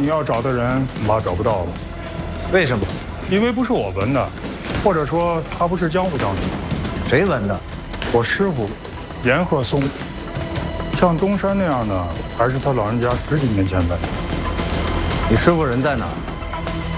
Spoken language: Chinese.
要找的人恐怕找不到了。 为什么？ 因为不是我纹的，或者说他不是江湖将军。 谁纹的？ 我师傅，严鹤松。像东山那样的，还是他老人家10几年前纹的。 你师傅人在哪儿？